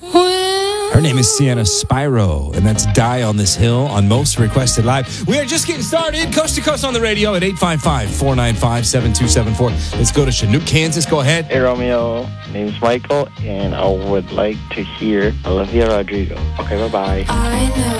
Her name is Sienna Spyro, and that's Die on This Hill on Most Requested Live. We are just getting started, coast to coast on the radio at 855-495-7274. Let's go to Chinook, Kansas. Go ahead. Hey, Romeo. Name's Michael, and I would like to hear Olivia Rodrigo. Okay, bye-bye. I know